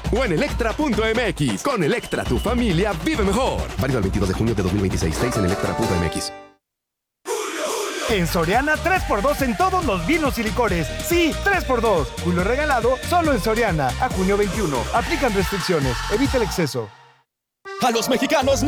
o en electra.mx. Con Electra, tu familia vive mejor. Válido el 22 de junio de 2026. 6 en electra.mx. En Soriana, 3x2 en todos los vinos y licores. Sí, 3x2. Julio regalado solo en Soriana. A junio 21. Aplican restricciones. Evita el exceso. A los mexicanos